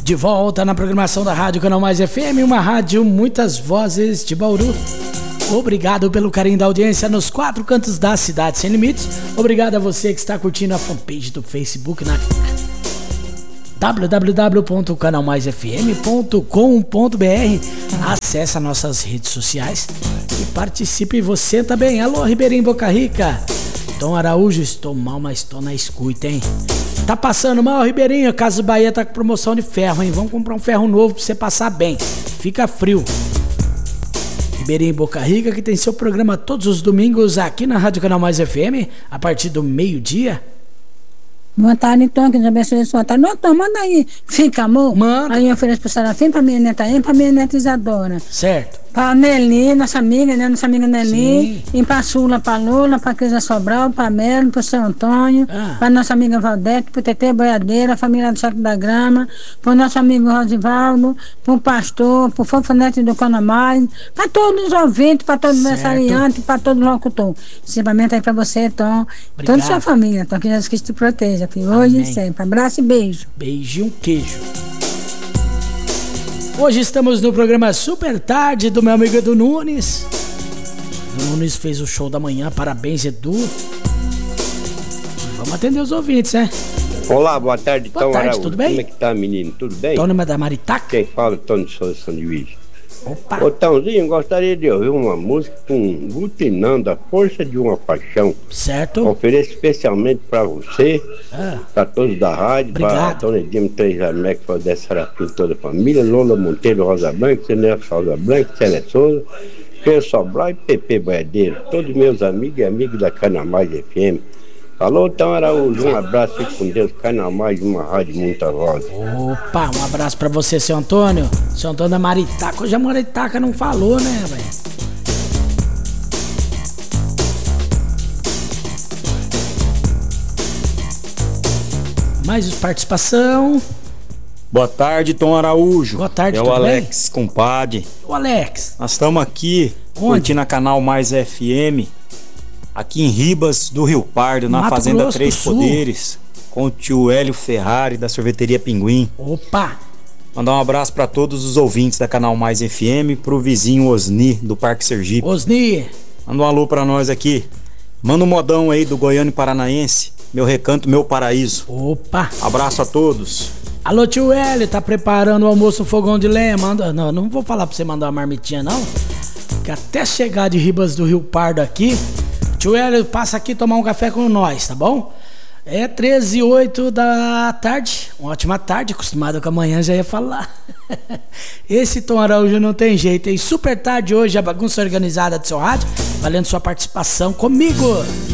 De volta na programação da Rádio Canal Mais FM, uma rádio muitas vozes de Bauru. Obrigado pelo carinho da audiência nos 4 cantos da cidade sem limites. Obrigado a você que está curtindo a fanpage do Facebook na www.canalmaisfm.com.br. Acesse nossas redes sociais e participe você também. Alô, Ribeirinho Boca Rica. Tom Araújo, estou mal, mas estou na escuta, hein? Tá passando mal, Ribeirinho? A Casa Bahia tá com promoção de ferro, hein? Vamos comprar um ferro novo pra você passar bem. Fica frio. Ribeirinho Boca Rica, que tem seu programa todos os domingos aqui na Rádio Canal Mais FM, a partir do meio-dia. Boa tarde, então, que Deus abençoe a sua tarde. Não, então, manda aí, fica, amor. Manda. Aí eu ofereço pro Serafim, pra minha neta aí, pra minha neta Isadora. Certo. Pra Nelly, nossa amiga, né? Nossa amiga Nelly. E pra Sula, pra Lula, pra Crisa Sobral, pra Melo, pro São Antônio. Pra nossa amiga Valdete, pro Tetê Boiadeira, a família do Chaco da Grama. Pro nosso amigo Rosivaldo, pro pastor, pro Fofonete do Canamais. Pra todos os ouvintes, pra todos os aniversariantes, pra todos os locutores. Ensinamento aí pra você, Tom. Toda a sua família, Tom. Que Jesus Cristo te proteja, filho. Hoje e sempre. Abraço e beijo. Beijo e um queijo. Hoje estamos no programa Super Tarde do meu amigo Edu Nunes. Edu Nunes fez o show da manhã, parabéns, Edu. Vamos atender os ouvintes, né? Olá, boa tarde, Boa Tom tarde, Araújo. tudo bem? Como é que tá, menino? Tudo bem? Tony da Maritaca? Quem fala é Tony Souza Sanduíche. Opa! Ô, Tãozinho, gostaria de ouvir uma música com Butinando, a Força de uma Paixão. Certo. Ofereço especialmente pra você, pra todos da rádio, pra Dona Edima 3 América, pra Odessa Serafim, toda a família, Lola Monteiro, Rosa Blanca, Cenel Rosa Blanca, Célia Souza, Pedro Sobral e Pepe Boiadeiro, todos meus amigos e amigos da Canal Mais FM. Falou, Tom Araújo, um abraço, fique com Deus, Canal Mais, uma rádio muita voz. Opa, um abraço pra você, seu Antônio. Seu Antônio da Maritaca. Hoje a Maritaca não falou, né, velho? Mais participação. Boa tarde, Tom Araújo. Boa tarde, é o Alex, compadre. O Alex. Nós estamos aqui, curtindo a Canal Mais FM, aqui em Ribas do Rio Pardo, na Mato Fazenda Grosso Três do Sul. Poderes, com o tio Hélio Ferrari, da Sorveteria Pinguim. Opa! Mandar um abraço para todos os ouvintes da Canal Mais FM, pro vizinho Osni, do Parque Sergipe. Osni! Manda um alô pra nós aqui. Manda um modão aí do Goiânia Paranaense, meu recanto, meu paraíso. Opa! Abraço a todos. Alô, tio Hélio, tá preparando o almoço no fogão de lenha? Manda, não vou falar pra você mandar uma marmitinha, não. Que até chegar de Ribas do Rio Pardo aqui, tio Hélio passa aqui tomar um café com nós, tá bom? É 13h08 da tarde, uma ótima tarde, acostumado com amanhã já ia falar. Esse Tom Araújo não tem jeito, hein? Super tarde hoje, a bagunça organizada do seu rádio, valendo sua participação comigo.